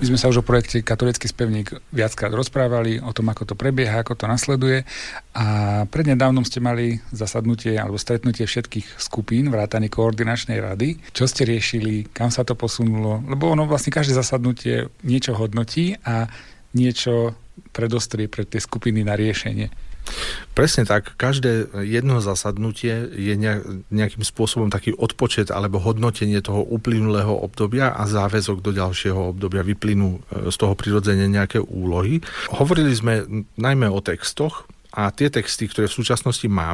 My sme sa už o projekte Katolícky spevník viackrát rozprávali, o tom, ako to prebieha, ako to nasleduje. A prednedávnom ste mali zasadnutie alebo stretnutie všetkých skupín, vrátane koordinačnej rady. Čo ste riešili, kam sa to posunulo? Lebo ono vlastne každé zasadnutie niečo hodnotí a niečo predostrie pre tie skupiny na riešenie. Presne tak, každé jedno zasadnutie je nejakým spôsobom taký odpočet alebo hodnotenie toho uplynulého obdobia a záväzok do ďalšieho obdobia. Vyplynú z toho prirodzene nejaké úlohy. Hovorili sme najmä o textoch a tie texty, ktoré v súčasnosti máme,